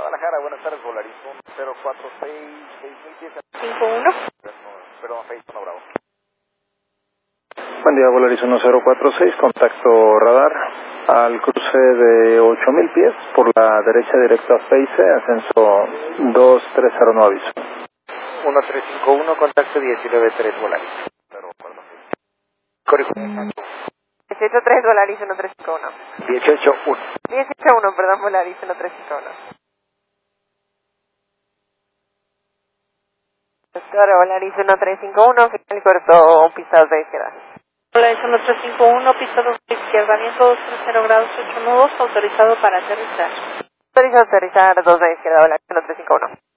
Guadalajara, buenas tardes, Volaris 1046, 6000 pies. 51. Perdón, Facebook Bravo. Buen día, Volaris 1046, contacto radar al cruce de 8000 pies por la derecha directo a Face, ascenso 230 aviso. 1351, contacto 193 Volaris. Código 183 Volaris 1351. 181. 181, perdón, Volaris 1351. Doctor, Volaris 1351, final corto, pista 2 de izquierda. Volaris 1351, pista 2 de izquierda, viento 230 grados 8 nudos, autorizado para aterrizar. Autorizado a aterrizar 2 de izquierda, Volaris 1351.